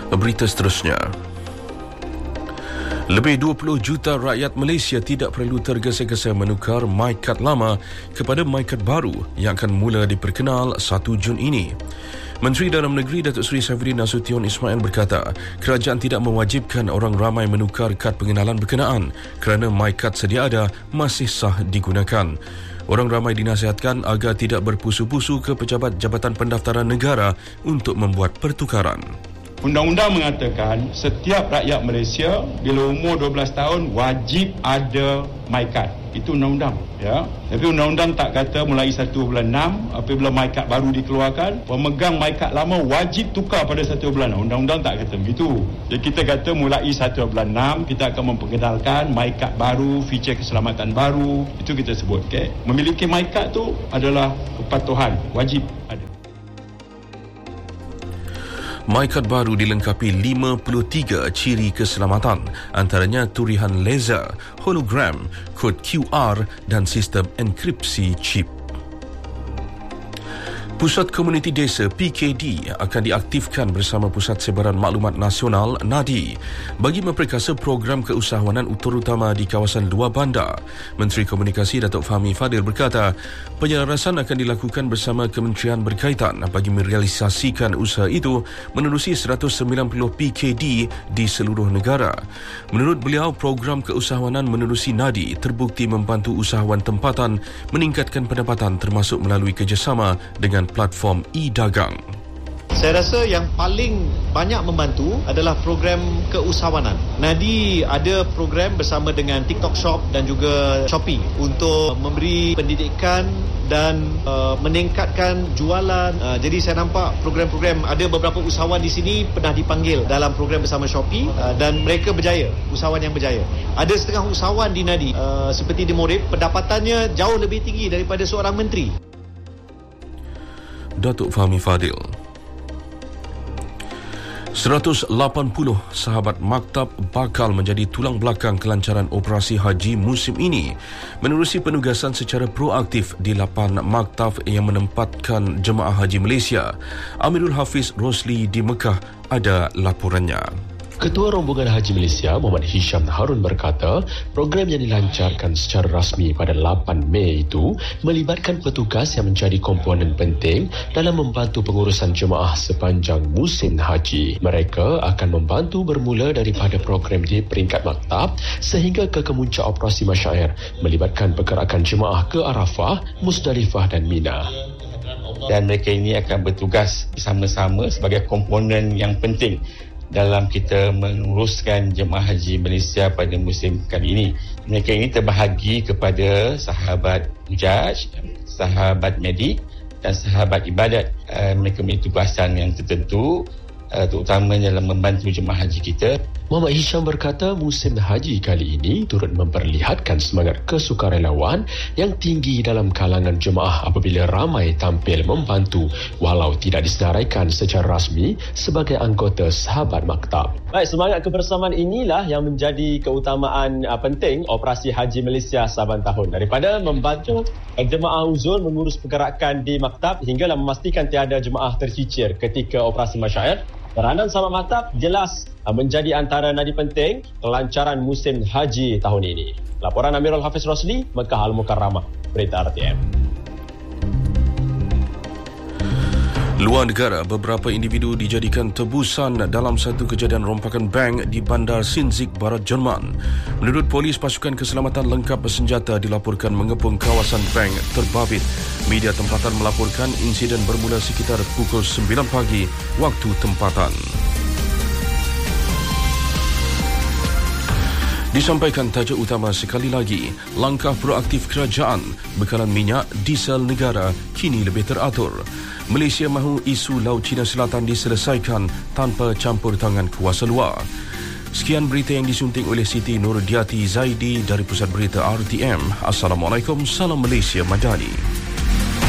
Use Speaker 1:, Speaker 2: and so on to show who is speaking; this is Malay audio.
Speaker 1: Berita seterusnya. Lebih 20 juta rakyat Malaysia tidak perlu tergesa-gesa menukar MyKad lama kepada MyKad baru yang akan mula diperkenal 1 Jun ini. Menteri Dalam Negeri Datuk Seri Saifuddin Nasution Ismail berkata, kerajaan tidak mewajibkan orang ramai menukar kad pengenalan berkenaan kerana MyKad sedia ada masih sah digunakan. Orang ramai dinasihatkan agar tidak berpusu-pusu ke pejabat Jabatan Pendaftaran Negara untuk membuat pertukaran.
Speaker 2: Undang-undang mengatakan setiap rakyat Malaysia bila umur 12 tahun wajib ada MyKad. Itu undang-undang, ya. Tapi undang-undang tak kata mulai 1 bulan 6 apabila MyKad baru dikeluarkan, pemegang MyKad lama wajib tukar pada 1 bulan 6. Undang-undang tak kata begitu. Jadi kita kata mulai 1 bulan 6 kita akan memperkenalkan MyKad baru, feature keselamatan baru. Itu kita sebut, okey. Memiliki MyKad tu adalah kepatuhan, wajib ada.
Speaker 1: MyKad baru dilengkapi 53 ciri keselamatan, antaranya turihan laser, hologram, kod QR dan sistem enkripsi chip. Pusat Komuniti Desa PKD akan diaktifkan bersama Pusat Sebaran Maklumat Nasional NADI bagi memperkasa program keusahawanan terutama di kawasan luar bandar. Menteri Komunikasi Datuk Fahmi Fadil berkata, penyelarasan akan dilakukan bersama kementerian berkaitan bagi merealisasikan usaha itu menerusi 190 PKD di seluruh negara. Menurut beliau, program keusahawanan menerusi NADI terbukti membantu usahawan tempatan meningkatkan pendapatan termasuk melalui kerjasama dengan platform e-dagang.
Speaker 3: Saya rasa yang paling banyak membantu adalah program keusahawanan. Nadi ada program bersama dengan TikTok Shop dan juga Shopee untuk memberi pendidikan dan meningkatkan jualan. Jadi saya nampak program-program, ada beberapa usahawan di sini pernah dipanggil dalam program bersama Shopee dan mereka berjaya, usahawan yang berjaya. Ada setengah usahawan di Nadi seperti di Morib, pendapatannya jauh lebih tinggi daripada seorang menteri.
Speaker 1: Datuk Fahmi Fadil. 180 sahabat maktab bakal menjadi tulang belakang kelancaran operasi haji musim ini menerusi penugasan secara proaktif di 8 maktab yang menempatkan jemaah haji Malaysia. Amirul Hafiz Rosli di Mekah ada laporannya.
Speaker 4: Ketua Rombongan Haji Malaysia Muhammad Hisham Harun berkata, program yang dilancarkan secara rasmi pada 8 Mei itu melibatkan petugas yang menjadi komponen penting dalam membantu pengurusan jemaah sepanjang musim haji. Mereka akan membantu bermula daripada program di peringkat maktab sehingga ke kemuncak operasi masyair melibatkan pergerakan jemaah ke Arafah, Musdalifah dan Mina.
Speaker 5: Dan mereka ini akan bertugas bersama-sama sebagai komponen yang penting dalam kita menguruskan jemaah haji Malaysia pada musim kali ini. Mereka ini terbahagi kepada sahabat hujaj, sahabat medik dan sahabat ibadat. Mereka memiliki tugasan yang tertentu, terutamanya dalam membantu jemaah haji kita.
Speaker 4: Muhammad Hisham berkata musim haji kali ini turut memperlihatkan semangat kesukarelawan yang tinggi dalam kalangan jemaah apabila ramai tampil membantu walau tidak disenaraikan secara rasmi sebagai anggota sahabat maktab.
Speaker 6: Baik, semangat kebersamaan inilah yang menjadi keutamaan penting operasi haji Malaysia saban tahun. Daripada membantu jemaah uzul mengurus pergerakan di maktab hinggalah memastikan tiada jemaah tercicir ketika operasi masyair. Peranan sahabat maktab jelas menjadi antara nadi penting kelancaran musim haji tahun ini. Laporan Amirul Hafiz Rosli, Mekah Al-Mukarramah, Berita RTM.
Speaker 1: Luar negara, beberapa individu dijadikan tebusan dalam satu kejadian rompakan bank di Bandar Sinzik, Barat Jerman. Menurut polis, pasukan keselamatan lengkap bersenjata dilaporkan mengepung kawasan bank terbabit. Media tempatan melaporkan insiden bermula sekitar pukul 9 pagi waktu tempatan. Disampaikan tajuk utama sekali lagi, langkah proaktif kerajaan bekalan minyak diesel negara kini lebih teratur. Malaysia mahu isu Laut Cina Selatan diselesaikan tanpa campur tangan kuasa luar. Sekian berita yang disunting oleh Siti Nurdiati Zaidi dari Pusat Berita RTM. Assalamualaikum, salam Malaysia Madani.